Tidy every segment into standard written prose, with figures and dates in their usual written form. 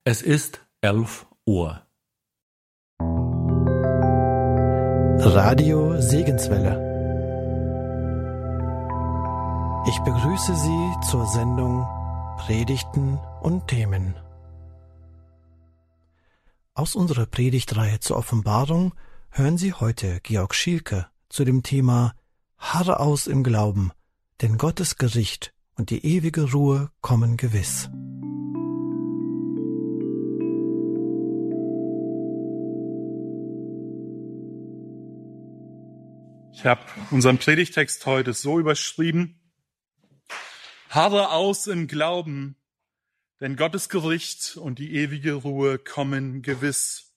Es ist 11 Uhr. Radio Segenswelle. Ich begrüße Sie zur Sendung Predigten und Themen. Aus unserer Predigtreihe zur Offenbarung hören Sie heute Georg Schielke zu dem Thema Harre aus im Glauben, denn Gottes Gericht und die ewige Ruhe kommen gewiss. Ich habe unseren Predigtext heute so überschrieben: Harre aus im Glauben, denn Gottes Gericht und die ewige Ruhe kommen gewiss.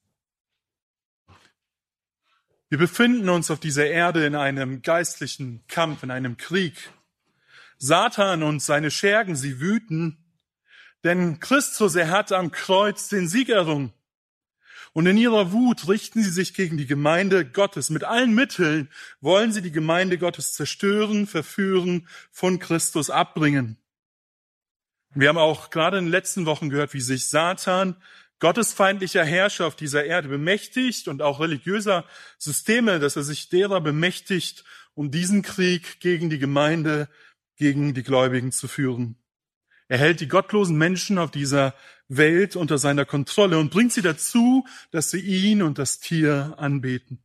Wir befinden uns auf dieser Erde in einem geistlichen Kampf, in einem Krieg. Satan und seine Schergen, sie wüten, denn Christus, er hat am Kreuz den Sieg errungen. Und in ihrer Wut richten sie sich gegen die Gemeinde Gottes. Mit allen Mitteln wollen sie die Gemeinde Gottes zerstören, verführen, von Christus abbringen. Wir haben auch gerade in den letzten Wochen gehört, wie sich Satan, gottesfeindlicher Herrscher auf dieser Erde, bemächtigt und auch religiöser Systeme, dass er sich derer bemächtigt, um diesen Krieg gegen die Gemeinde, gegen die Gläubigen zu führen. Er hält die gottlosen Menschen auf dieser Welt unter seiner Kontrolle und bringt sie dazu, dass sie ihn und das Tier anbeten.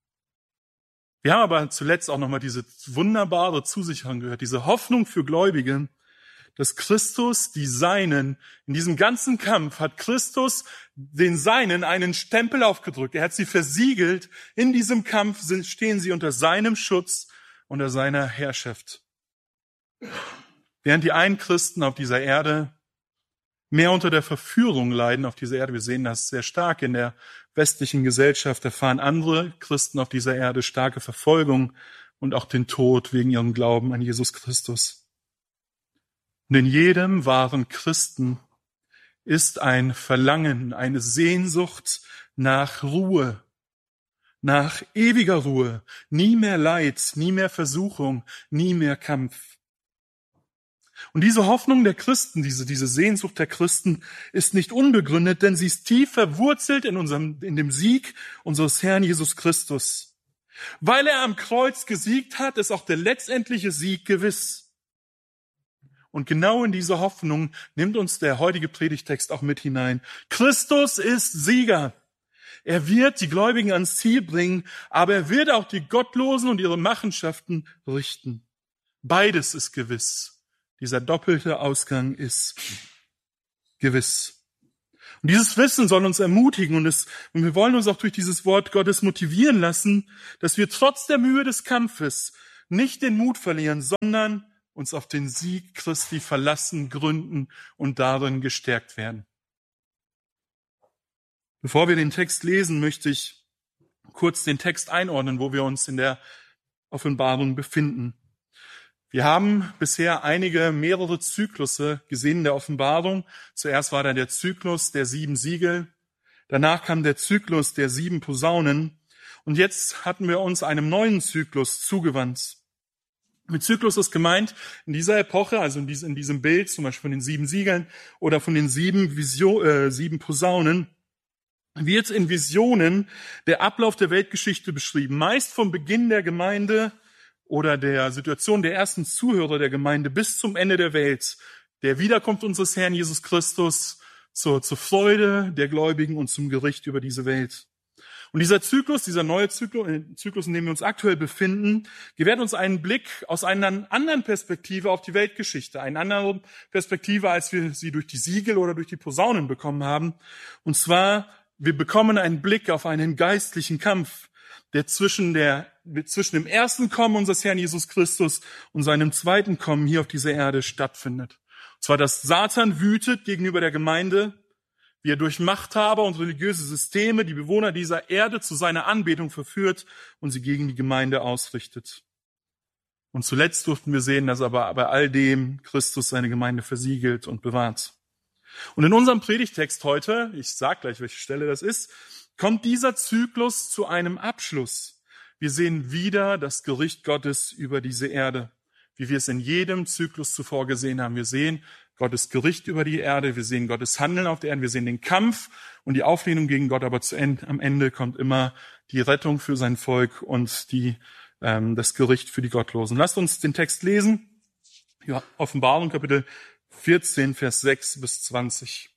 Wir haben aber zuletzt auch nochmal diese wunderbare Zusicherung gehört, diese Hoffnung für Gläubige, dass Christus die Seinen, in diesem ganzen Kampf hat Christus den Seinen einen Stempel aufgedrückt. Er hat sie versiegelt. In diesem Kampf stehen sie unter seinem Schutz, unter seiner Herrschaft. Während die einen Christen auf dieser Erde mehr unter der Verführung leiden auf dieser Erde, wir sehen das sehr stark in der westlichen Gesellschaft, erfahren andere Christen auf dieser Erde starke Verfolgung und auch den Tod wegen ihrem Glauben an Jesus Christus. Und in jedem wahren Christen ist ein Verlangen, eine Sehnsucht nach Ruhe, nach ewiger Ruhe, nie mehr Leid, nie mehr Versuchung, nie mehr Kampf. Und diese Hoffnung der Christen, diese Sehnsucht der Christen ist nicht unbegründet, denn sie ist tief verwurzelt in dem Sieg unseres Herrn Jesus Christus. Weil er am Kreuz gesiegt hat, ist auch der letztendliche Sieg gewiss. Und genau in diese Hoffnung nimmt uns der heutige Predigtext auch mit hinein. Christus ist Sieger. Er wird die Gläubigen ans Ziel bringen, aber er wird auch die Gottlosen und ihre Machenschaften richten. Beides ist gewiss. Dieser doppelte Ausgang ist gewiss. Und dieses Wissen soll uns ermutigen und wir wollen uns auch durch dieses Wort Gottes motivieren lassen, dass wir trotz der Mühe des Kampfes nicht den Mut verlieren, sondern uns auf den Sieg Christi verlassen, gründen und darin gestärkt werden. Bevor wir den Text lesen, möchte ich kurz den Text einordnen, wo wir uns in der Offenbarung befinden. Wir haben bisher mehrere Zyklusse gesehen in der Offenbarung. Zuerst war da der Zyklus der 7 Siegel. Danach kam der Zyklus der 7 Posaunen. Und jetzt hatten wir uns einem neuen Zyklus zugewandt. Mit Zyklus ist gemeint, in dieser Epoche, also in diesem Bild, zum Beispiel von den 7 Siegeln oder von den 7 Posaunen, wird in Visionen der Ablauf der Weltgeschichte beschrieben. Meist vom Beginn der Gemeinde oder der Situation der ersten Zuhörer der Gemeinde bis zum Ende der Welt, der Wiederkunft unseres Herrn Jesus Christus zur Freude der Gläubigen und zum Gericht über diese Welt. Und dieser Zyklus, dieser neue Zyklus, in dem wir uns aktuell befinden, gewährt uns einen Blick aus einer anderen Perspektive auf die Weltgeschichte, eine andere Perspektive, als wir sie durch die Siegel oder durch die Posaunen bekommen haben. Und zwar, wir bekommen einen Blick auf einen geistlichen Kampf, der zwischen dem ersten Kommen unseres Herrn Jesus Christus und seinem zweiten Kommen hier auf dieser Erde stattfindet. Und zwar, dass Satan wütet gegenüber der Gemeinde, wie er durch Machthaber und religiöse Systeme die Bewohner dieser Erde zu seiner Anbetung verführt und sie gegen die Gemeinde ausrichtet. Und zuletzt durften wir sehen, dass aber bei all dem Christus seine Gemeinde versiegelt und bewahrt. Und in unserem Predigtext heute, ich sage gleich, welche Stelle das ist, kommt dieser Zyklus zu einem Abschluss. Wir sehen wieder das Gericht Gottes über diese Erde, wie wir es in jedem Zyklus zuvor gesehen haben. Wir sehen, Gottes Gericht über die Erde, wir sehen Gottes Handeln auf der Erde, wir sehen den Kampf und die Auflehnung gegen Gott, aber am Ende kommt immer die Rettung für sein Volk und das Gericht für die Gottlosen. Lasst uns den Text lesen. Ja, Offenbarung, Kapitel 14, Vers 6 bis 20.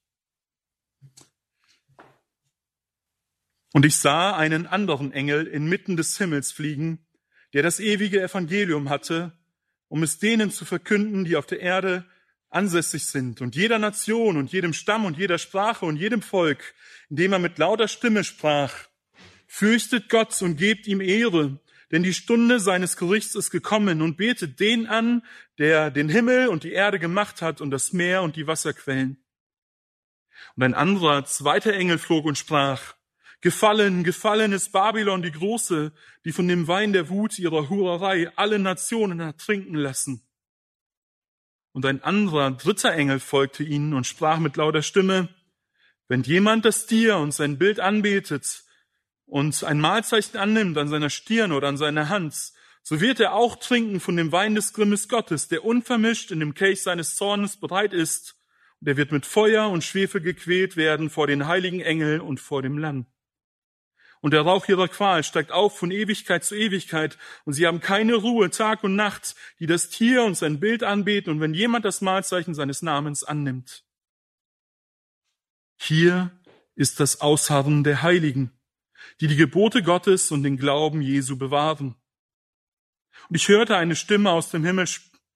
Und ich sah einen anderen Engel inmitten des Himmels fliegen, der das ewige Evangelium hatte, um es denen zu verkünden, die auf der Erde ansässig sind, und jeder Nation und jedem Stamm und jeder Sprache und jedem Volk, indem er mit lauter Stimme sprach: Fürchtet Gott und gebt ihm Ehre, denn die Stunde seines Gerichts ist gekommen, und betet den an, der den Himmel und die Erde gemacht hat und das Meer und die Wasserquellen. Und ein anderer, zweiter Engel flog und sprach: Gefallen, gefallen ist Babylon die Große, die von dem Wein der Wut ihrer Hurerei alle Nationen hat trinken lassen. Und ein anderer, dritter Engel folgte ihnen und sprach mit lauter Stimme: Wenn jemand das Tier und sein Bild anbetet und ein Mahlzeichen annimmt an seiner Stirn oder an seiner Hand, so wird er auch trinken von dem Wein des Grimmes Gottes, der unvermischt in dem Kelch seines Zornes bereit ist. Und er wird mit Feuer und Schwefel gequält werden vor den heiligen Engeln und vor dem Lamm. Und der Rauch ihrer Qual steigt auf von Ewigkeit zu Ewigkeit, und sie haben keine Ruhe Tag und Nacht, die das Tier und sein Bild anbeten, und wenn jemand das Mahlzeichen seines Namens annimmt. Hier ist das Ausharren der Heiligen, die die Gebote Gottes und den Glauben Jesu bewahren. Und ich hörte eine Stimme aus dem Himmel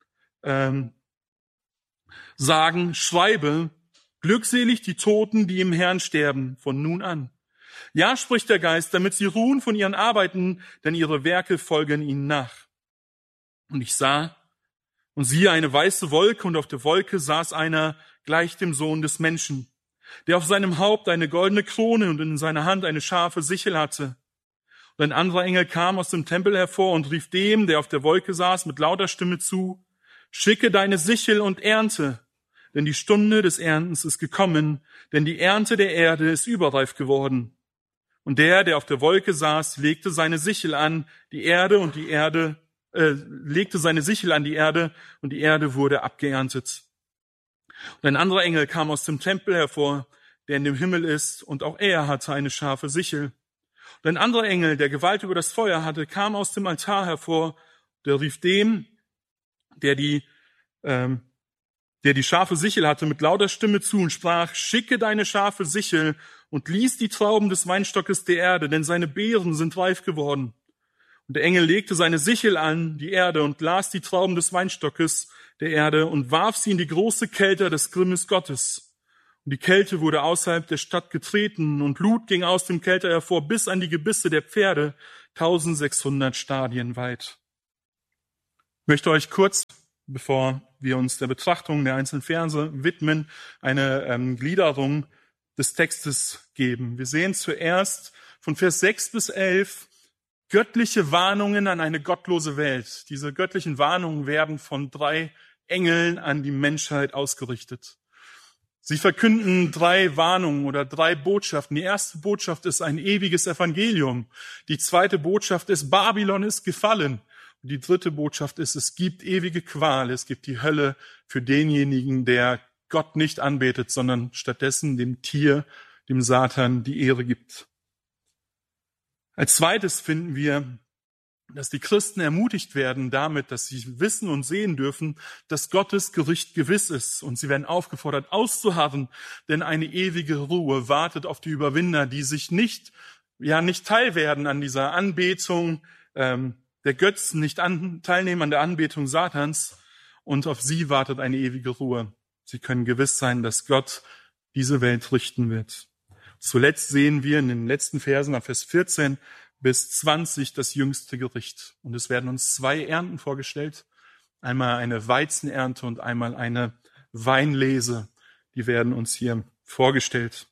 sagen: Schreibe, glückselig die Toten, die im Herrn sterben, von nun an. Ja, spricht der Geist, damit sie ruhen von ihren Arbeiten, denn ihre Werke folgen ihnen nach. Und ich sah, und siehe, eine weiße Wolke, und auf der Wolke saß einer gleich dem Sohn des Menschen, der auf seinem Haupt eine goldene Krone und in seiner Hand eine scharfe Sichel hatte. Und ein anderer Engel kam aus dem Tempel hervor und rief dem, der auf der Wolke saß, mit lauter Stimme zu: Schicke deine Sichel und ernte, denn die Stunde des Erntens ist gekommen, denn die Ernte der Erde ist überreif geworden. Und der auf der Wolke saß, legte seine Sichel an die Erde, und die Erde wurde abgeerntet. Und ein anderer Engel kam aus dem Tempel hervor, der in dem Himmel ist, und auch er hatte eine scharfe Sichel. Und ein anderer Engel, der Gewalt über das Feuer hatte, kam aus dem Altar hervor, der rief dem, der die scharfe Sichel hatte, mit lauter Stimme zu und sprach: Schicke deine scharfe Sichel und lies die Trauben des Weinstockes der Erde, denn seine Beeren sind reif geworden. Und der Engel legte seine Sichel an die Erde und las die Trauben des Weinstockes der Erde und warf sie in die große Kälte des Grimmes Gottes. Und die Kälte wurde außerhalb der Stadt getreten, und Blut ging aus dem Kelter hervor bis an die Gebisse der Pferde, 1600 Stadien weit. Ich möchte euch kurz, bevor wir uns der Betrachtung der einzelnen Verse widmen, eine Gliederung des Textes geben. Wir sehen zuerst von Vers 6 bis 11 göttliche Warnungen an eine gottlose Welt. Diese göttlichen Warnungen werden von 3 Engeln an die Menschheit ausgerichtet. Sie verkünden 3 Warnungen oder 3 Botschaften. Die erste Botschaft ist ein ewiges Evangelium. Die zweite Botschaft ist: Babylon ist gefallen. Und die dritte Botschaft ist: es gibt ewige Qual. Es gibt die Hölle für denjenigen, der Gott nicht anbetet, sondern stattdessen dem Tier, dem Satan, die Ehre gibt. Als zweites finden wir, dass die Christen ermutigt werden damit, dass sie wissen und sehen dürfen, dass Gottes Gericht gewiss ist. Und sie werden aufgefordert, auszuharren, denn eine ewige Ruhe wartet auf die Überwinder, die sich nicht teil werden an dieser Anbetung der Götzen, nicht teilnehmen an der Anbetung Satans. Und auf sie wartet eine ewige Ruhe. Sie können gewiss sein, dass Gott diese Welt richten wird. Zuletzt sehen wir in den letzten Versen, ab Vers 14 bis 20, das jüngste Gericht. Und es werden uns 2 Ernten vorgestellt. Einmal eine Weizenernte und einmal eine Weinlese. Die werden uns hier vorgestellt.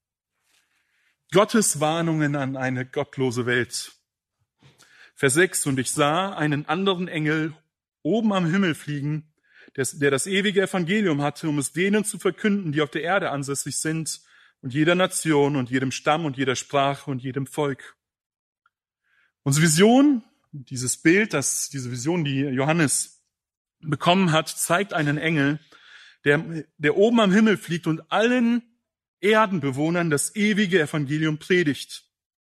Gottes Warnungen an eine gottlose Welt. Vers 6: Und ich sah einen anderen Engel oben am Himmel fliegen, der das ewige Evangelium hatte, um es denen zu verkünden, die auf der Erde ansässig sind, und jeder Nation und jedem Stamm und jeder Sprache und jedem Volk. Unsere Vision, dieses Bild, diese Vision, die Johannes bekommen hat, zeigt einen Engel, der oben am Himmel fliegt und allen Erdenbewohnern das ewige Evangelium predigt.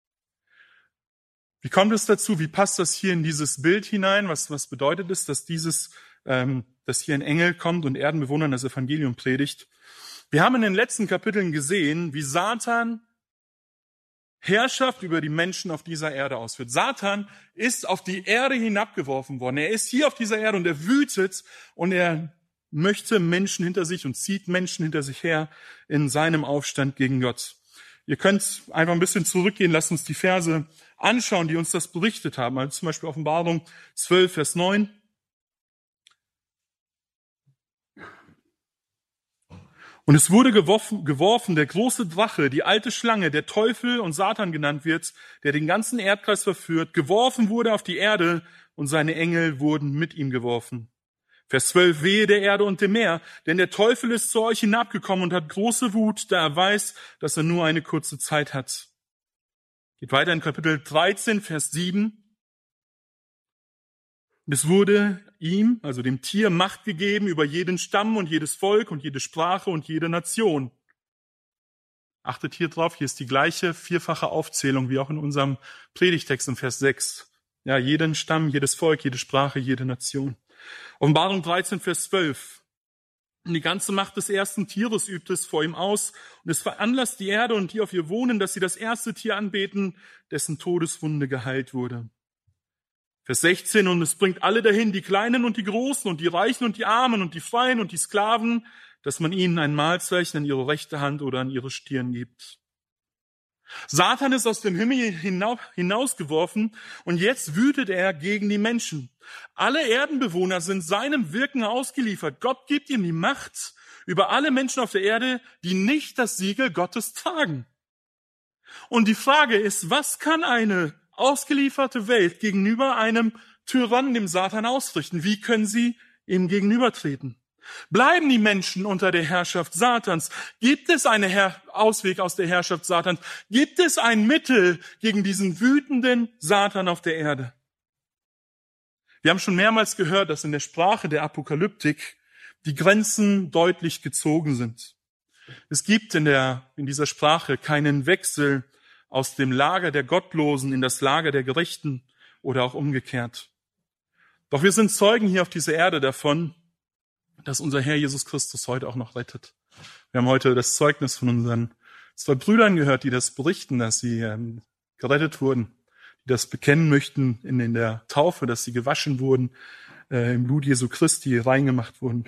Wie kommt es dazu? Wie passt das hier in dieses Bild hinein? Was bedeutet es, dass dass hier ein Engel kommt und Erdenbewohnern das Evangelium predigt? Wir haben in den letzten Kapiteln gesehen, wie Satan Herrschaft über die Menschen auf dieser Erde ausführt. Satan ist auf die Erde hinabgeworfen worden. Er ist hier auf dieser Erde und er wütet und er möchte Menschen hinter sich und zieht Menschen hinter sich her in seinem Aufstand gegen Gott. Ihr könnt einfach ein bisschen zurückgehen, lasst uns die Verse anschauen, die uns das berichtet haben. Also zum Beispiel Offenbarung 12, Vers 9. Und es wurde geworfen, der große Drache, die alte Schlange, der Teufel und Satan genannt wird, der den ganzen Erdkreis verführt, geworfen wurde auf die Erde und seine Engel wurden mit ihm geworfen. Vers 12, wehe der Erde und dem Meer, denn der Teufel ist zu euch hinabgekommen und hat große Wut, da er weiß, dass er nur eine kurze Zeit hat. Geht weiter in Kapitel 13, Vers 7. Und es wurde ihm, also dem Tier, Macht gegeben über jeden Stamm und jedes Volk und jede Sprache und jede Nation. Achtet hier drauf, hier ist die gleiche vierfache Aufzählung wie auch in unserem Predigtext in Vers 6. Ja, jeden Stamm, jedes Volk, jede Sprache, jede Nation. Offenbarung 13, Vers 12. Und die ganze Macht des ersten Tieres übt es vor ihm aus und es veranlasst die Erde und die auf ihr wohnen, dass sie das erste Tier anbeten, dessen Todeswunde geheilt wurde. Vers 16, und es bringt alle dahin, die Kleinen und die Großen und die Reichen und die Armen und die Freien und die Sklaven, dass man ihnen ein Malzeichen an ihre rechte Hand oder an ihre Stirn gibt. Satan ist aus dem Himmel hinausgeworfen und jetzt wütet er gegen die Menschen. Alle Erdenbewohner sind seinem Wirken ausgeliefert. Gott gibt ihm die Macht über alle Menschen auf der Erde, die nicht das Siegel Gottes tragen. Und die Frage ist, was kann eine ausgelieferte Welt gegenüber einem Tyrannen, dem Satan, ausrichten? Wie können sie ihm gegenübertreten? Bleiben die Menschen unter der Herrschaft Satans? Gibt es einen Ausweg aus der Herrschaft Satans? Gibt es ein Mittel gegen diesen wütenden Satan auf der Erde? Wir haben schon mehrmals gehört, dass in der Sprache der Apokalyptik die Grenzen deutlich gezogen sind. Es gibt in dieser Sprache keinen Wechsel aus dem Lager der Gottlosen in das Lager der Gerechten oder auch umgekehrt. Doch wir sind Zeugen hier auf dieser Erde davon, dass unser Herr Jesus Christus heute auch noch rettet. Wir haben heute das Zeugnis von unseren 2 Brüdern gehört, die das berichten, dass sie gerettet wurden, die das bekennen möchten in der Taufe, dass sie gewaschen wurden, im Blut Jesu Christi reingemacht wurden.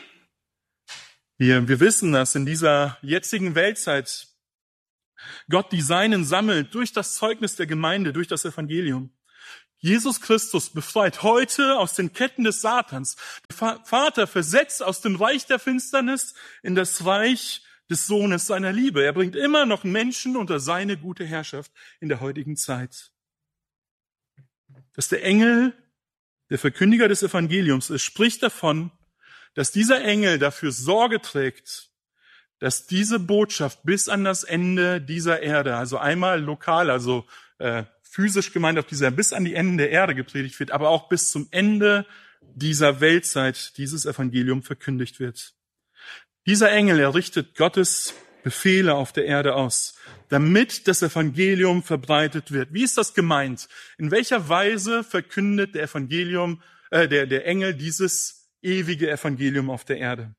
Wir wissen, dass in dieser jetzigen Weltzeit Gott die Seinen sammelt durch das Zeugnis der Gemeinde, durch das Evangelium. Jesus Christus befreit heute aus den Ketten des Satans. Der Vater versetzt aus dem Reich der Finsternis in das Reich des Sohnes seiner Liebe. Er bringt immer noch Menschen unter seine gute Herrschaft in der heutigen Zeit. Dass der Engel, der Verkündiger des Evangeliums ist, spricht davon, dass dieser Engel dafür Sorge trägt, dass diese Botschaft bis an das Ende dieser Erde, also einmal lokal, also physisch gemeint auf dieser, bis an die Enden der Erde gepredigt wird, aber auch bis zum Ende dieser Weltzeit dieses Evangelium verkündigt wird. Dieser Engel errichtet Gottes Befehle auf der Erde aus, damit das Evangelium verbreitet wird. Wie ist das gemeint? In welcher Weise verkündet der Engel dieses ewige Evangelium auf der Erde?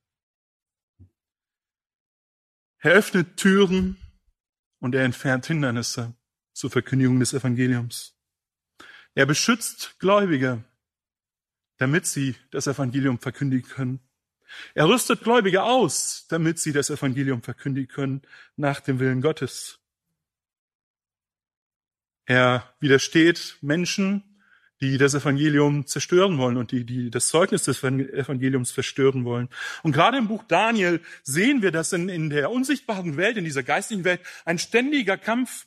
Er öffnet Türen und er entfernt Hindernisse zur Verkündigung des Evangeliums. Er beschützt Gläubige, damit sie das Evangelium verkündigen können. Er rüstet Gläubige aus, damit sie das Evangelium verkündigen können nach dem Willen Gottes. Er widersteht Menschen, die das Evangelium zerstören wollen und die das Zeugnis des Evangeliums verstören wollen. Und gerade im Buch Daniel sehen wir, dass in der unsichtbaren Welt, in dieser geistlichen Welt, ein ständiger Kampf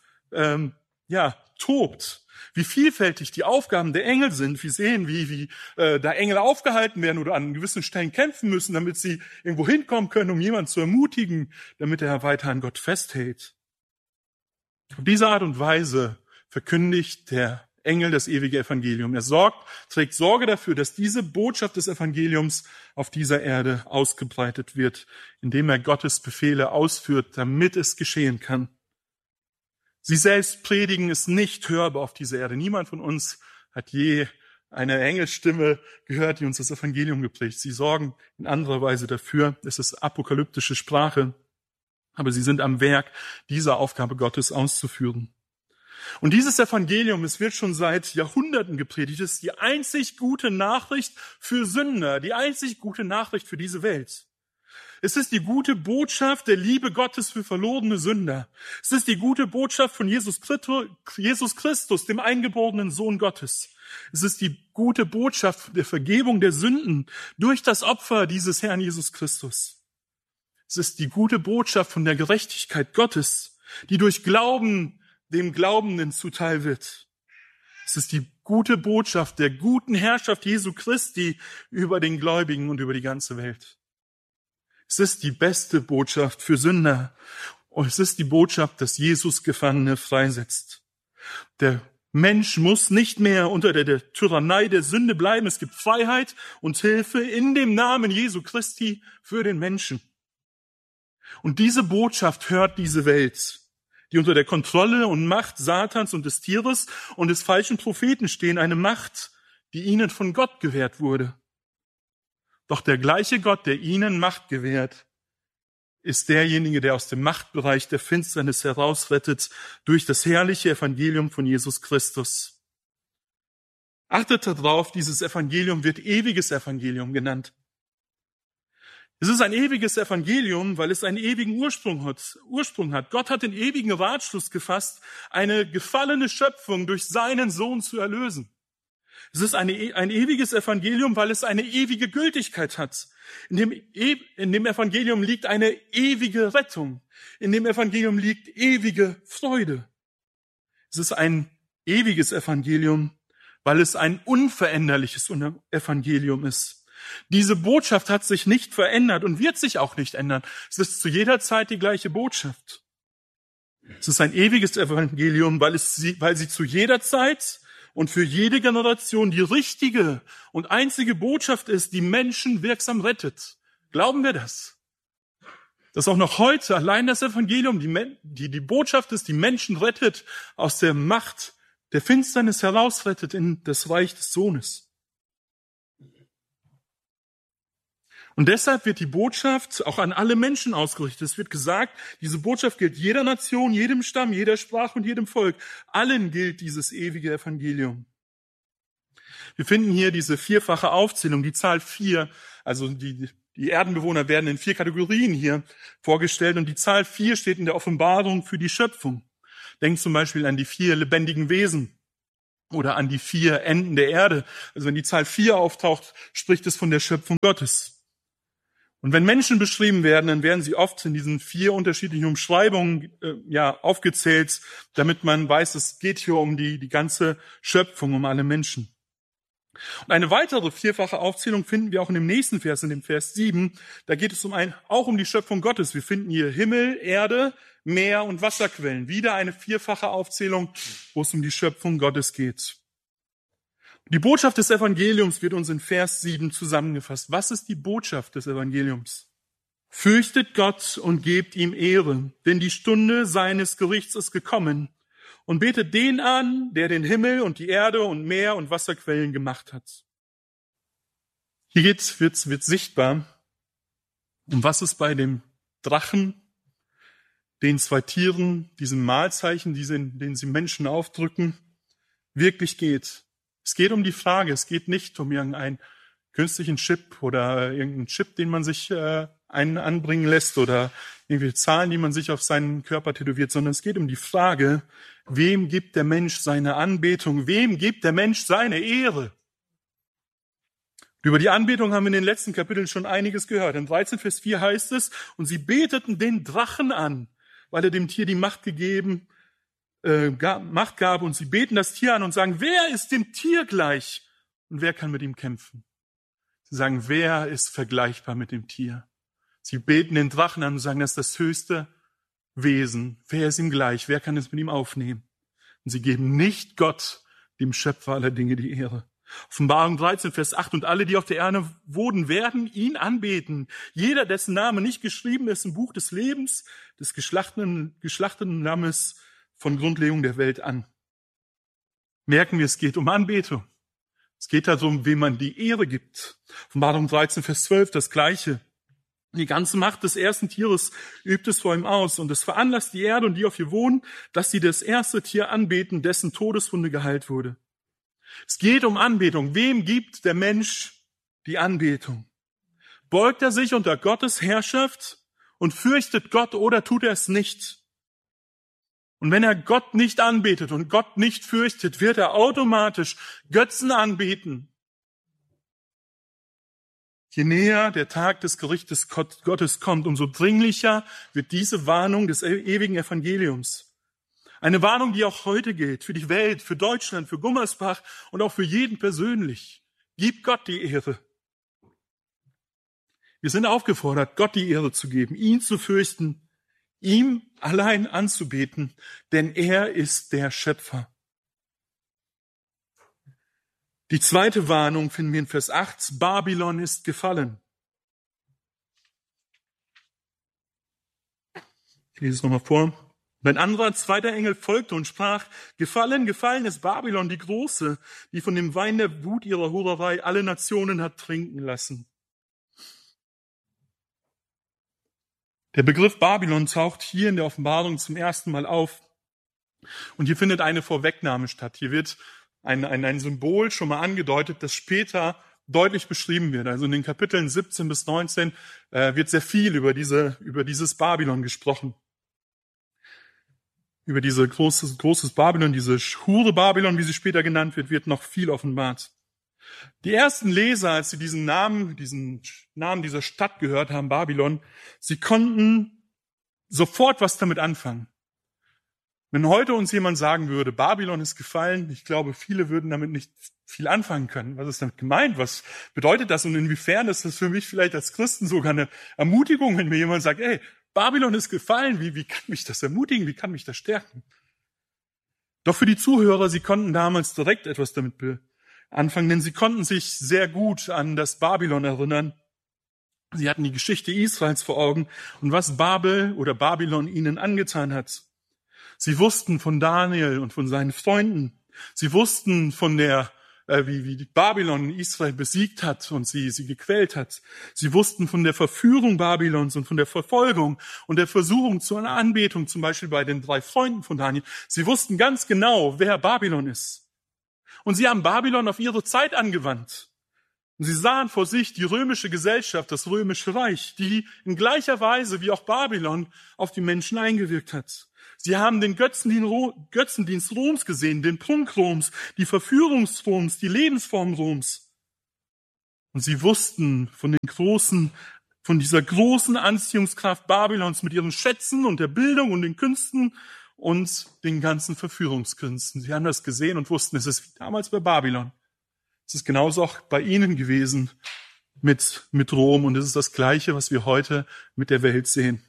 tobt. Wie vielfältig die Aufgaben der Engel sind. Wir sehen, wie da Engel aufgehalten werden oder an gewissen Stellen kämpfen müssen, damit sie irgendwo hinkommen können, um jemanden zu ermutigen, damit er weiter an Gott festhält. Auf diese Art und Weise verkündigt der Engel das ewige Evangelium. Er trägt Sorge dafür, dass diese Botschaft des Evangeliums auf dieser Erde ausgebreitet wird, indem er Gottes Befehle ausführt, damit es geschehen kann. Sie selbst predigen es nicht hörbar auf dieser Erde. Niemand von uns hat je eine Engelsstimme gehört, die uns das Evangelium gepredigt. Sie sorgen in anderer Weise dafür. Es ist apokalyptische Sprache, aber sie sind am Werk, diese Aufgabe Gottes auszuführen. Und dieses Evangelium, es wird schon seit Jahrhunderten gepredigt, es ist die einzig gute Nachricht für Sünder, die einzig gute Nachricht für diese Welt. Es ist die gute Botschaft der Liebe Gottes für verlorene Sünder. Es ist die gute Botschaft von Jesus Christus, dem eingeborenen Sohn Gottes. Es ist die gute Botschaft der Vergebung der Sünden durch das Opfer dieses Herrn Jesus Christus. Es ist die gute Botschaft von der Gerechtigkeit Gottes, die durch Glauben dem Glaubenden zuteil wird. Es ist die gute Botschaft der guten Herrschaft Jesu Christi über den Gläubigen und über die ganze Welt. Es ist die beste Botschaft für Sünder. Und es ist die Botschaft, dass Jesus Gefangene freisetzt. Der Mensch muss nicht mehr unter der Tyrannei der Sünde bleiben. Es gibt Freiheit und Hilfe in dem Namen Jesu Christi für den Menschen. Und diese Botschaft hört diese Welt, die unter der Kontrolle und Macht Satans und des Tieres und des falschen Propheten stehen, eine Macht, die ihnen von Gott gewährt wurde. Doch der gleiche Gott, der ihnen Macht gewährt, ist derjenige, der aus dem Machtbereich der Finsternis herausrettet durch das herrliche Evangelium von Jesus Christus. Achtet darauf, dieses Evangelium wird ewiges Evangelium genannt. Es ist ein ewiges Evangelium, weil es einen ewigen Ursprung hat. Gott hat den ewigen Ratschluss gefasst, eine gefallene Schöpfung durch seinen Sohn zu erlösen. Es ist ein ewiges Evangelium, weil es eine ewige Gültigkeit hat. In dem Evangelium liegt eine ewige Rettung. In dem Evangelium liegt ewige Freude. Es ist ein ewiges Evangelium, weil es ein unveränderliches Evangelium ist. Diese Botschaft hat sich nicht verändert und wird sich auch nicht ändern. Es ist zu jeder Zeit die gleiche Botschaft. Es ist ein ewiges Evangelium, weil sie zu jeder Zeit und für jede Generation die richtige und einzige Botschaft ist, die Menschen wirksam rettet. Glauben wir das? Dass auch noch heute allein das Evangelium die Botschaft ist, die Menschen rettet, aus der Macht der Finsternis herausrettet in das Reich des Sohnes. Und deshalb wird die Botschaft auch an alle Menschen ausgerichtet. Es wird gesagt, diese Botschaft gilt jeder Nation, jedem Stamm, jeder Sprache und jedem Volk. Allen gilt dieses ewige Evangelium. Wir finden hier diese vierfache Aufzählung, die Zahl 4. Also die Erdenbewohner werden in 4 Kategorien hier vorgestellt. Und die Zahl 4 steht in der Offenbarung für die Schöpfung. Denkt zum Beispiel an die 4 lebendigen Wesen oder an die 4 Enden der Erde. Also wenn die Zahl 4 auftaucht, spricht es von der Schöpfung Gottes. Und wenn Menschen beschrieben werden, dann werden sie oft in diesen 4 unterschiedlichen Umschreibungen aufgezählt, damit man weiß, es geht hier um die ganze Schöpfung, um alle Menschen. Und eine weitere vierfache Aufzählung finden wir auch in dem nächsten Vers, in dem Vers 7. Da geht es auch um die Schöpfung Gottes. Wir finden hier Himmel, Erde, Meer und Wasserquellen. Wieder eine vierfache Aufzählung, wo es um die Schöpfung Gottes geht. Die Botschaft des Evangeliums wird uns in Vers 7 zusammengefasst. Was ist die Botschaft des Evangeliums? Fürchtet Gott und gebt ihm Ehre, denn die Stunde seines Gerichts ist gekommen. Und betet den an, der den Himmel und die Erde und Meer und Wasserquellen gemacht hat. Hier wird sichtbar, um was es bei dem Drachen, den 2 Tieren, diesem Malzeichen, den sie Menschen aufdrücken, wirklich geht. Es geht um die Frage, es geht nicht um irgendeinen künstlichen Chip oder irgendeinen Chip, den man sich anbringen lässt oder irgendwelche Zahlen, die man sich auf seinen Körper tätowiert, sondern es geht um die Frage, wem gibt der Mensch seine Anbetung, wem gibt der Mensch seine Ehre? Und über die Anbetung haben wir in den letzten Kapiteln schon einiges gehört. In 13 Vers 4 heißt es, und sie beteten den Drachen an, weil er dem Tier die Macht gab und sie beten das Tier an und sagen, wer ist dem Tier gleich und wer kann mit ihm kämpfen? Sie sagen, wer ist vergleichbar mit dem Tier? Sie beten den Drachen an und sagen, das ist das höchste Wesen. Wer ist ihm gleich? Wer kann es mit ihm aufnehmen? Und sie geben nicht Gott dem Schöpfer aller Dinge die Ehre. Offenbarung 13, Vers 8, und alle, die auf der Erde wohnen, werden ihn anbeten. Jeder, dessen Name nicht geschrieben ist im Buch des Lebens, des geschlachteten Lammes von Grundlegung der Welt an. Merken wir, es geht um Anbetung. Es geht darum, wem man die Ehre gibt. Offenbarung 13, Vers 12, das Gleiche. Die ganze Macht des ersten Tieres übt es vor ihm aus, und es veranlasst die Erde und die auf ihr wohnen, dass sie das erste Tier anbeten, dessen Todeswunde geheilt wurde. Es geht um Anbetung. Wem gibt der Mensch die Anbetung? Beugt er sich unter Gottes Herrschaft und fürchtet Gott, oder tut er es nicht? Und wenn er Gott nicht anbetet und Gott nicht fürchtet, wird er automatisch Götzen anbeten. Je näher der Tag des Gerichtes Gottes kommt, umso dringlicher wird diese Warnung des ewigen Evangeliums. Eine Warnung, die auch heute gilt, für die Welt, für Deutschland, für Gummersbach und auch für jeden persönlich. Gib Gott die Ehre. Wir sind aufgefordert, Gott die Ehre zu geben, ihn zu fürchten, ihm allein anzubeten, denn er ist der Schöpfer. Die zweite Warnung finden wir in Vers 8, Babylon ist gefallen. Ich lese es nochmal vor. Und ein anderer, zweiter Engel folgte und sprach, gefallen ist Babylon, die Große, die von dem Wein der Wut ihrer Hurerei alle Nationen hat trinken lassen. Der Begriff Babylon taucht hier in der Offenbarung zum ersten Mal auf. Und hier findet eine Vorwegnahme statt. Hier wird ein Symbol schon mal angedeutet, das später deutlich beschrieben wird. Also in den Kapiteln 17 bis 19 wird sehr viel über dieses Babylon gesprochen. Über dieses großes Babylon, diese Hure Babylon, wie sie später genannt wird noch viel offenbart. Die ersten Leser, als sie diesen Namen dieser Stadt gehört haben, Babylon, sie konnten sofort was damit anfangen. Wenn heute uns jemand sagen würde, Babylon ist gefallen, ich glaube, viele würden damit nicht viel anfangen können. Was ist damit gemeint? Was bedeutet das? Und inwiefern ist das für mich vielleicht als Christen sogar eine Ermutigung, wenn mir jemand sagt, ey, Babylon ist gefallen, wie kann mich das ermutigen, wie kann mich das stärken? Doch für die Zuhörer, sie konnten damals direkt etwas damit anfangen, denn sie konnten sich sehr gut an das Babylon erinnern. Sie hatten die Geschichte Israels vor Augen und was Babylon ihnen angetan hat. Sie wussten von Daniel und von seinen Freunden. Sie wussten von wie Babylon Israel besiegt hat und sie gequält hat. Sie wussten von der Verführung Babylons und von der Verfolgung und der Versuchung zu einer Anbetung, zum Beispiel bei den 3 Freunden von Daniel. Sie wussten ganz genau, wer Babylon ist. Und sie haben Babylon auf ihre Zeit angewandt. Und sie sahen vor sich die römische Gesellschaft, das römische Reich, die in gleicher Weise wie auch Babylon auf die Menschen eingewirkt hat. Sie haben den Götzendienst Roms gesehen, den Prunk Roms, die Verführung Roms, die Lebensform Roms. Und sie wussten von dieser großen Anziehungskraft Babylons mit ihren Schätzen und der Bildung und den Künsten und den ganzen Verführungskünsten. Sie haben das gesehen und wussten, es ist wie damals bei Babylon. Es ist genauso auch bei ihnen gewesen mit Rom und es ist das Gleiche, was wir heute mit der Welt sehen.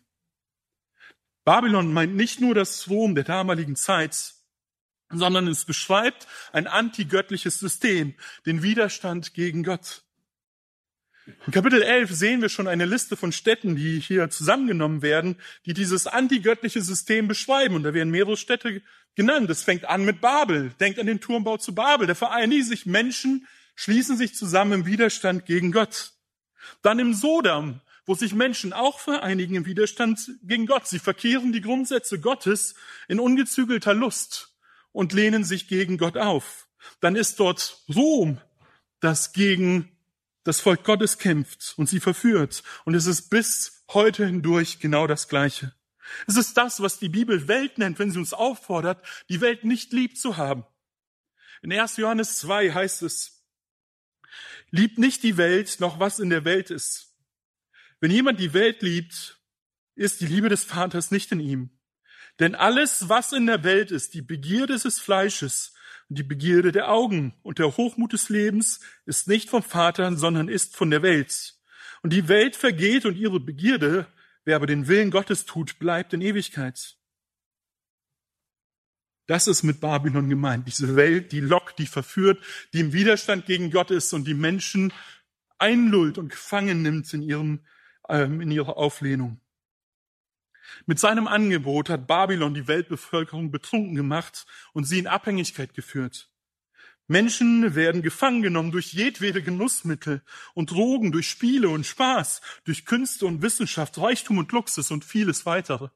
Babylon meint nicht nur das Rom der damaligen Zeit, sondern es beschreibt ein antigöttliches System, den Widerstand gegen Gott. In Kapitel 11 sehen wir schon eine Liste von Städten, die hier zusammengenommen werden, die dieses antigöttliche System beschreiben. Und da werden mehrere Städte genannt. Es fängt an mit Babel. Denkt an den Turmbau zu Babel. Da vereinigen sich Menschen, schließen sich zusammen im Widerstand gegen Gott. Dann im Sodom, wo sich Menschen auch vereinigen im Widerstand gegen Gott. Sie verkehren die Grundsätze Gottes in ungezügelter Lust und lehnen sich gegen Gott auf. Dann ist dort Rom, das gegen das Volk Gottes kämpft und sie verführt. Und es ist bis heute hindurch genau das Gleiche. Es ist das, was die Bibel Welt nennt, wenn sie uns auffordert, die Welt nicht lieb zu haben. In 1. Johannes 2 heißt es, liebt nicht die Welt, noch was in der Welt ist. Wenn jemand die Welt liebt, ist die Liebe des Vaters nicht in ihm. Denn alles, was in der Welt ist, die Begierde des Fleisches und die Begierde der Augen und der Hochmut des Lebens, ist nicht vom Vater, sondern ist von der Welt. Und die Welt vergeht und ihre Begierde, wer aber den Willen Gottes tut, bleibt in Ewigkeit. Das ist mit Babylon gemeint. Diese Welt, die lockt, die verführt, die im Widerstand gegen Gott ist und die Menschen einlullt und gefangen nimmt in ihrer Auflehnung. Mit seinem Angebot hat Babylon die Weltbevölkerung betrunken gemacht und sie in Abhängigkeit geführt. Menschen werden gefangen genommen durch jedwede Genussmittel und Drogen, durch Spiele und Spaß, durch Künste und Wissenschaft, Reichtum und Luxus und vieles weitere.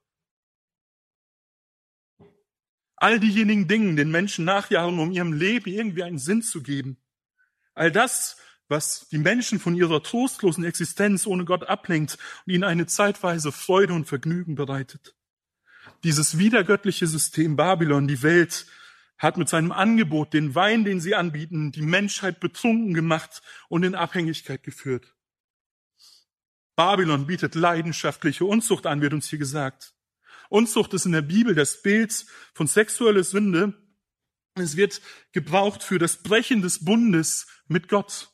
All diejenigen Dinge, den Menschen nachjagen, um ihrem Leben irgendwie einen Sinn zu geben. All das, was die Menschen von ihrer trostlosen Existenz ohne Gott ablenkt und ihnen eine zeitweise Freude und Vergnügen bereitet. Dieses widergöttliche System Babylon, die Welt, hat mit seinem Angebot, den Wein, den sie anbieten, die Menschheit betrunken gemacht und in Abhängigkeit geführt. Babylon bietet leidenschaftliche Unzucht an, wird uns hier gesagt. Unzucht ist in der Bibel das Bild von sexueller Sünde. Es wird gebraucht für das Brechen des Bundes mit Gott.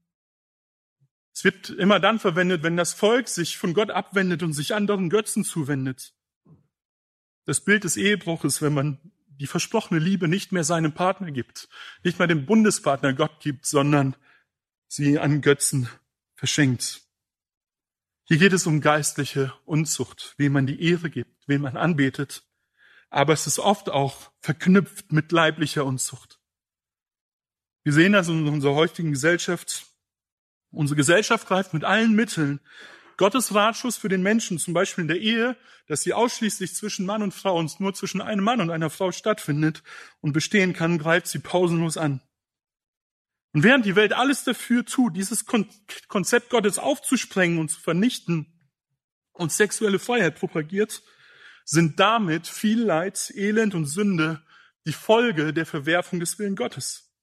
Es wird immer dann verwendet, wenn das Volk sich von Gott abwendet und sich anderen Götzen zuwendet. Das Bild des Ehebruches, wenn man die versprochene Liebe nicht mehr seinem Partner gibt, nicht mehr dem Bundespartner Gott gibt, sondern sie an Götzen verschenkt. Hier geht es um geistliche Unzucht, wem man die Ehre gibt, wen man anbetet. Aber es ist oft auch verknüpft mit leiblicher Unzucht. Wir sehen das in unserer heutigen Gesellschaft. Unsere Gesellschaft greift mit allen Mitteln Gottes Ratschluss für den Menschen, zum Beispiel in der Ehe, dass sie ausschließlich zwischen Mann und Frau und nur zwischen einem Mann und einer Frau stattfindet und bestehen kann, greift sie pausenlos an. Und während die Welt alles dafür tut, dieses Konzept Gottes aufzusprengen und zu vernichten und sexuelle Freiheit propagiert, sind damit viel Leid, Elend und Sünde die Folge der Verwerfung des Willens Gottes.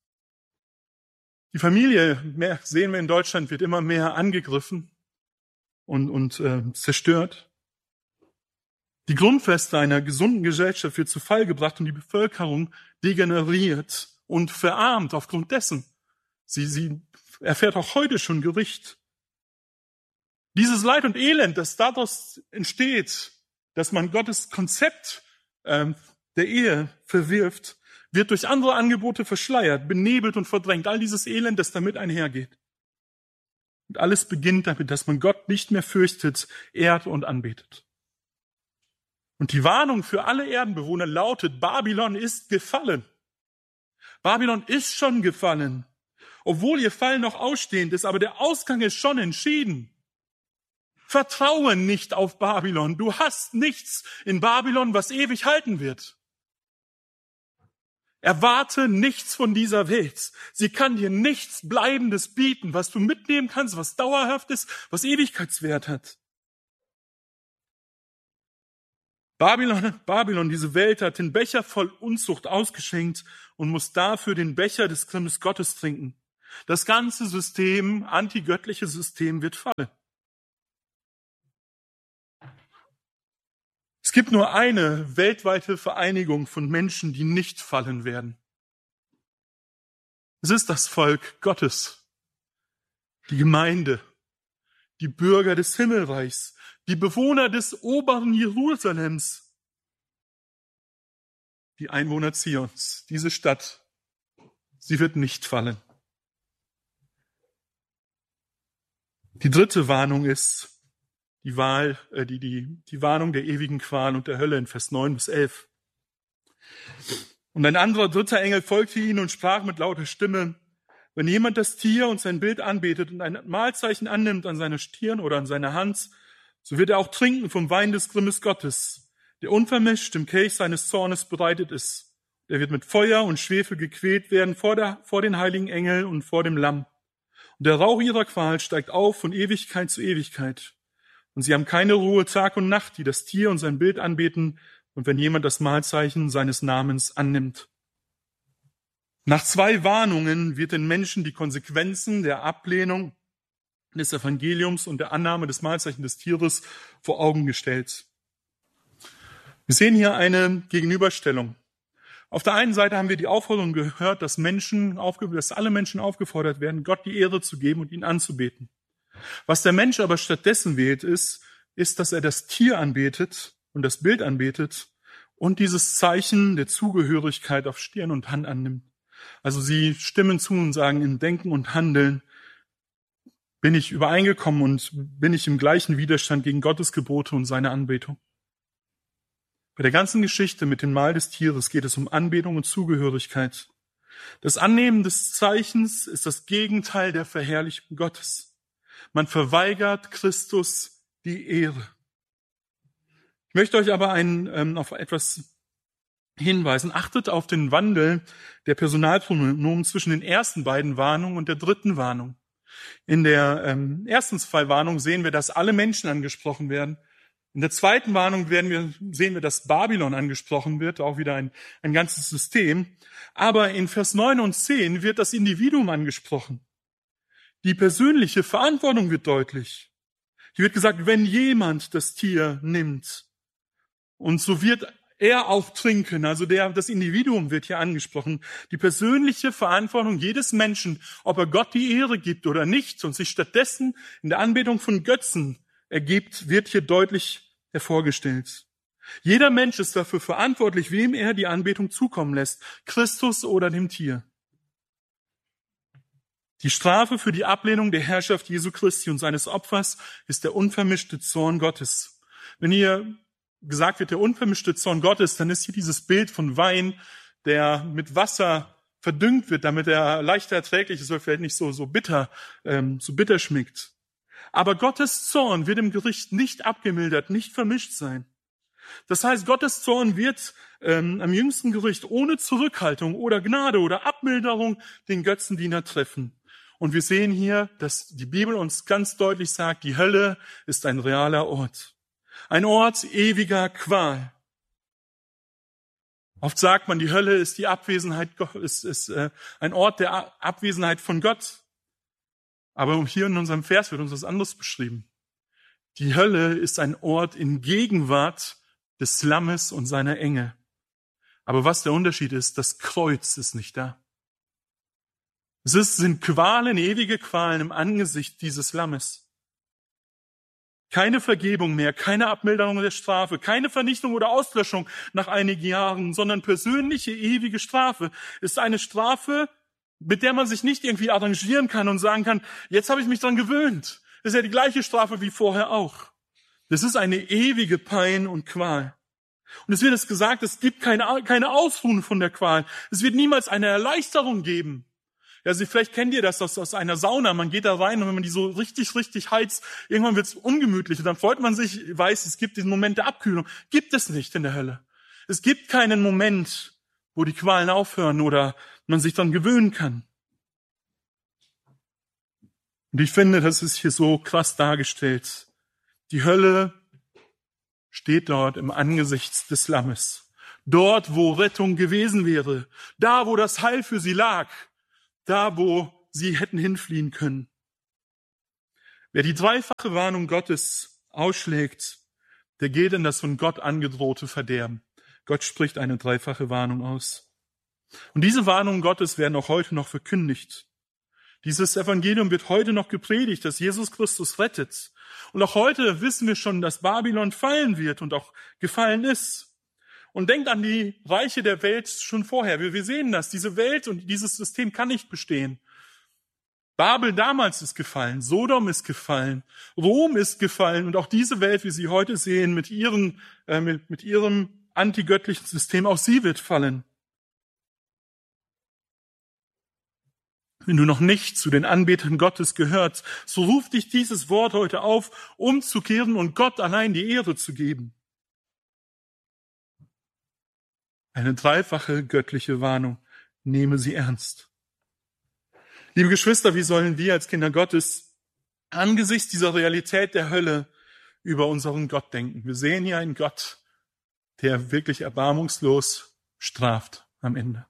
Die Familie, sehen wir in Deutschland, wird immer mehr angegriffen und zerstört. Die Grundfeste einer gesunden Gesellschaft wird zu Fall gebracht und die Bevölkerung degeneriert und verarmt aufgrund dessen. Sie erfährt auch heute schon Gericht. Dieses Leid und Elend, das daraus entsteht, dass man Gottes Konzept der Ehe verwirft, wird durch andere Angebote verschleiert, benebelt und verdrängt. All dieses Elend, das damit einhergeht. Und alles beginnt damit, dass man Gott nicht mehr fürchtet, ehrt und anbetet. Und die Warnung für alle Erdenbewohner lautet, Babylon ist gefallen. Babylon ist schon gefallen. Obwohl ihr Fall noch ausstehend ist, aber der Ausgang ist schon entschieden. Vertraue nicht auf Babylon. Du hast nichts in Babylon, was ewig halten wird. Erwarte nichts von dieser Welt. Sie kann dir nichts Bleibendes bieten, was du mitnehmen kannst, was dauerhaft ist, was Ewigkeitswert hat. Babylon, diese Welt hat den Becher voll Unzucht ausgeschenkt und muss dafür den Becher des Grimmes Gottes trinken. Das ganze System, antigöttliche System, wird fallen. Es gibt nur eine weltweite Vereinigung von Menschen, die nicht fallen werden. Es ist das Volk Gottes, die Gemeinde, die Bürger des Himmelreichs, die Bewohner des oberen Jerusalems, die Einwohner Zions. Diese Stadt, sie wird nicht fallen. Die dritte Warnung ist die Warnung der ewigen Qual und der Hölle in Vers 9 bis 11. Und ein anderer dritter Engel folgte ihnen und sprach mit lauter Stimme, wenn jemand das Tier und sein Bild anbetet und ein Mahlzeichen annimmt an seiner Stirn oder an seiner Hand, so wird er auch trinken vom Wein des Grimmes Gottes, der unvermischt im Kelch seines Zornes bereitet ist. Er wird mit Feuer und Schwefel gequält werden vor den heiligen Engeln und vor dem Lamm. Und der Rauch ihrer Qual steigt auf von Ewigkeit zu Ewigkeit. Und sie haben keine Ruhe Tag und Nacht, die das Tier und sein Bild anbeten und wenn jemand das Mahlzeichen seines Namens annimmt. Nach 2 Warnungen wird den Menschen die Konsequenzen der Ablehnung des Evangeliums und der Annahme des Mahlzeichens des Tieres vor Augen gestellt. Wir sehen hier eine Gegenüberstellung. Auf der einen Seite haben wir die Aufforderung gehört, dass alle Menschen aufgefordert werden, Gott die Ehre zu geben und ihn anzubeten. Was der Mensch aber stattdessen wählt, ist, dass er das Tier anbetet und das Bild anbetet und dieses Zeichen der Zugehörigkeit auf Stirn und Hand annimmt. Also sie stimmen zu und sagen, in Denken und Handeln bin ich übereingekommen und bin ich im gleichen Widerstand gegen Gottes Gebote und seine Anbetung. Bei der ganzen Geschichte mit dem Mahl des Tieres geht es um Anbetung und Zugehörigkeit. Das Annehmen des Zeichens ist das Gegenteil der Verherrlichung Gottes. Man verweigert Christus die Ehre. Ich möchte euch aber auf etwas hinweisen. Achtet auf den Wandel der Personalpronomen zwischen den ersten beiden Warnungen und der dritten Warnung. In der ersten zwei Warnungen sehen wir, dass alle Menschen angesprochen werden. In der zweiten Warnung sehen wir, dass Babylon angesprochen wird, auch wieder ein ganzes System. Aber in Vers 9 und 10 wird das Individuum angesprochen. Die persönliche Verantwortung wird deutlich. Hier wird gesagt, wenn jemand das Tier nimmt, und so wird er auch trinken, also das Individuum wird hier angesprochen. Die persönliche Verantwortung jedes Menschen, ob er Gott die Ehre gibt oder nicht und sich stattdessen in der Anbetung von Götzen ergibt, wird hier deutlich hervorgestellt. Jeder Mensch ist dafür verantwortlich, wem er die Anbetung zukommen lässt, Christus oder dem Tier. Die Strafe für die Ablehnung der Herrschaft Jesu Christi und seines Opfers ist der unvermischte Zorn Gottes. Wenn hier gesagt wird, der unvermischte Zorn Gottes, dann ist hier dieses Bild von Wein, der mit Wasser verdüngt wird, damit er leichter erträglich ist, weil vielleicht nicht so bitter schmeckt. Aber Gottes Zorn wird im Gericht nicht abgemildert, nicht vermischt sein. Das heißt, Gottes Zorn wird am jüngsten Gericht ohne Zurückhaltung oder Gnade oder Abmilderung den Götzendiener treffen. Und wir sehen hier, dass die Bibel uns ganz deutlich sagt, die Hölle ist ein realer Ort. Ein Ort ewiger Qual. Oft sagt man, die Hölle ist die Abwesenheit, ist ein Ort der Abwesenheit von Gott. Aber hier in unserem Vers wird uns was anderes beschrieben. Die Hölle ist ein Ort in Gegenwart des Lammes und seiner Engel. Aber was der Unterschied ist, das Kreuz ist nicht da. Sind Qualen, ewige Qualen im Angesicht dieses Lammes. Keine Vergebung mehr, keine Abmilderung der Strafe, keine Vernichtung oder Auslöschung nach einigen Jahren, sondern persönliche, ewige Strafe ist eine Strafe, mit der man sich nicht irgendwie arrangieren kann und sagen kann, jetzt habe ich mich dran gewöhnt. Das ist ja die gleiche Strafe wie vorher auch. Das ist eine ewige Pein und Qual. Und es wird es gesagt, es gibt keine Ausruhen von der Qual. Es wird niemals eine Erleichterung geben. Ja, also vielleicht kennt ihr das aus einer Sauna. Man geht da rein und wenn man die so richtig heizt, irgendwann wird es ungemütlich. Und dann freut man sich, weiß, es gibt diesen Moment der Abkühlung. Gibt es nicht in der Hölle. Es gibt keinen Moment, wo die Qualen aufhören oder man sich dann gewöhnen kann. Und ich finde, das ist hier so krass dargestellt. Die Hölle steht dort im Angesicht des Lammes. Dort, wo Rettung gewesen wäre. Da, wo das Heil für sie lag. Da, wo sie hätten hinfliehen können. Wer die dreifache Warnung Gottes ausschlägt, der geht in das von Gott angedrohte Verderben. Gott spricht eine dreifache Warnung aus. Und diese Warnungen Gottes werden auch heute noch verkündigt. Dieses Evangelium wird heute noch gepredigt, dass Jesus Christus rettet. Und auch heute wissen wir schon, dass Babylon fallen wird und auch gefallen ist. Und denkt an die Reiche der Welt schon vorher. Wir sehen das. Diese Welt und dieses System kann nicht bestehen. Babel damals ist gefallen. Sodom ist gefallen. Rom ist gefallen. Und auch diese Welt, wie sie heute sehen, mit ihrem antigöttlichen System, auch sie wird fallen. Wenn du noch nicht zu den Anbetern Gottes gehörst, so ruft dich dieses Wort heute auf, umzukehren und Gott allein die Ehre zu geben. Eine dreifache göttliche Warnung. Nehme sie ernst. Liebe Geschwister, wie sollen wir als Kinder Gottes angesichts dieser Realität der Hölle über unseren Gott denken? Wir sehen hier einen Gott, der wirklich erbarmungslos straft am Ende.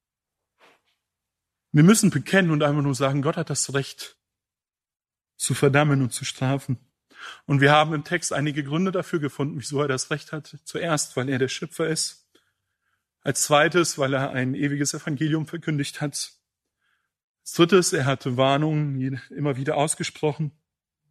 Wir müssen bekennen und einfach nur sagen, Gott hat das Recht zu verdammen und zu strafen. Und wir haben im Text einige Gründe dafür gefunden, wieso er das Recht hat. Zuerst, weil er der Schöpfer ist. Als zweites, weil er ein ewiges Evangelium verkündigt hat. Als drittes, er hatte Warnungen immer wieder ausgesprochen.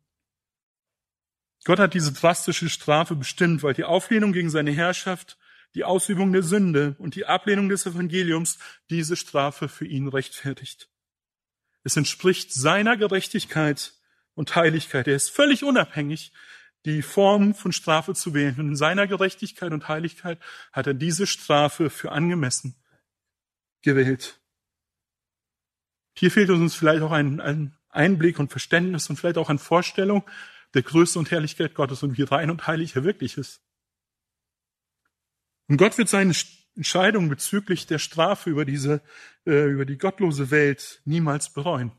Gott hat diese drastische Strafe bestimmt, weil die Auflehnung gegen seine Herrschaft die Ausübung der Sünde und die Ablehnung des Evangeliums diese Strafe für ihn rechtfertigt. Es entspricht seiner Gerechtigkeit und Heiligkeit. Er ist völlig unabhängig, die Form von Strafe zu wählen. Und in seiner Gerechtigkeit und Heiligkeit hat er diese Strafe für angemessen gewählt. Hier fehlt uns vielleicht auch ein Einblick und Verständnis und vielleicht auch eine Vorstellung der Größe und Herrlichkeit Gottes und wie rein und heilig er wirklich ist. Und Gott wird seine Entscheidung bezüglich der Strafe über die gottlose Welt niemals bereuen.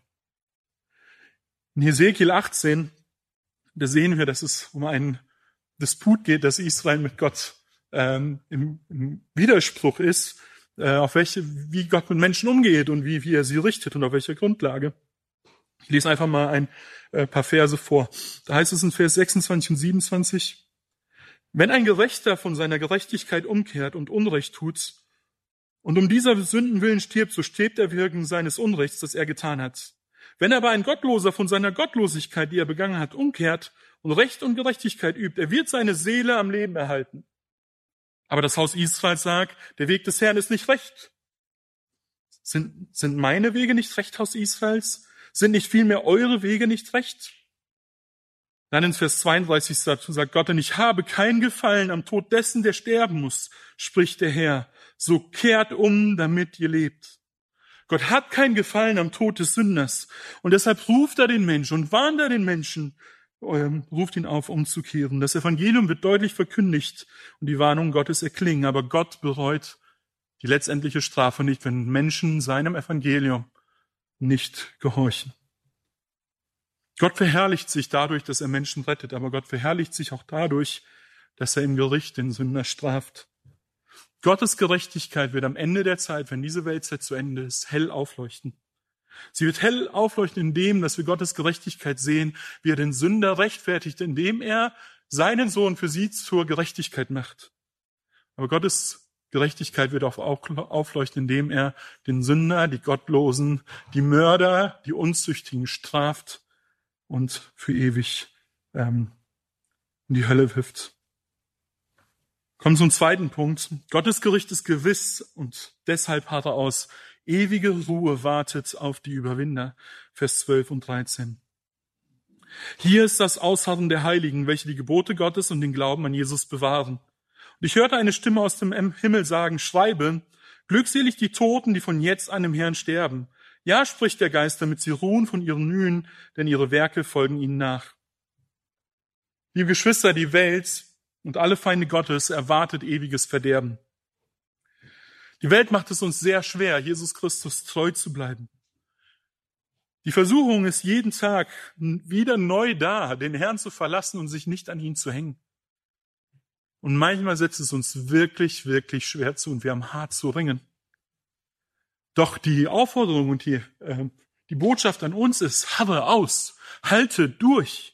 In Hesekiel 18, da sehen wir, dass es um einen Disput geht, dass Israel mit Gott im Widerspruch ist, wie Gott mit Menschen umgeht und wie er sie richtet und auf welcher Grundlage. Ich lese einfach mal ein paar Verse vor. Da heißt es in Vers 26 und 27, wenn ein Gerechter von seiner Gerechtigkeit umkehrt und Unrecht tut und um dieser Sünden willen stirbt, so stirbt er wegen seines Unrechts, das er getan hat. Wenn aber ein Gottloser von seiner Gottlosigkeit, die er begangen hat, umkehrt und Recht und Gerechtigkeit übt, er wird seine Seele am Leben erhalten. Aber das Haus Israel sagt, der Weg des Herrn ist nicht recht. Sind meine Wege nicht recht, Haus Israels? Sind nicht vielmehr eure Wege nicht recht? Dann in Vers 32 sagt Gott, denn ich habe kein Gefallen am Tod dessen, der sterben muss, spricht der Herr. So kehrt um, damit ihr lebt. Gott hat kein Gefallen am Tod des Sünders. Und deshalb ruft er den Menschen und warnt er den Menschen, ruft ihn auf, umzukehren. Das Evangelium wird deutlich verkündigt und die Warnungen Gottes erklingen. Aber Gott bereut die letztendliche Strafe nicht, wenn Menschen seinem Evangelium nicht gehorchen. Gott verherrlicht sich dadurch, dass er Menschen rettet, aber Gott verherrlicht sich auch dadurch, dass er im Gericht den Sünder straft. Gottes Gerechtigkeit wird am Ende der Zeit, wenn diese Weltzeit zu Ende ist, hell aufleuchten. Sie wird hell aufleuchten in dem, dass wir Gottes Gerechtigkeit sehen, wie er den Sünder rechtfertigt, indem er seinen Sohn für sie zur Gerechtigkeit macht. Aber Gottes Gerechtigkeit wird auch aufleuchten, indem er den Sünder, die Gottlosen, die Mörder, die Unzüchtigen straft und für ewig in die Hölle wirft. Kommen zum zweiten Punkt. Gottes Gericht ist gewiss und deshalb harrt er aus. Ewige Ruhe wartet auf die Überwinder. Vers 12 und 13. Hier ist das Ausharren der Heiligen, welche die Gebote Gottes und den Glauben an Jesus bewahren. Und ich hörte eine Stimme aus dem Himmel sagen, schreibe, glückselig die Toten, die von jetzt an im Herrn sterben. Ja, spricht der Geist, damit sie ruhen von ihren Mühen, denn ihre Werke folgen ihnen nach. Liebe Geschwister, die Welt und alle Feinde Gottes erwartet ewiges Verderben. Die Welt macht es uns sehr schwer, Jesus Christus treu zu bleiben. Die Versuchung ist jeden Tag wieder neu da, den Herrn zu verlassen und sich nicht an ihn zu hängen. Und manchmal setzt es uns wirklich, wirklich schwer zu und wir haben hart zu ringen. Doch die Aufforderung und die Botschaft an uns ist, harre aus, halte durch.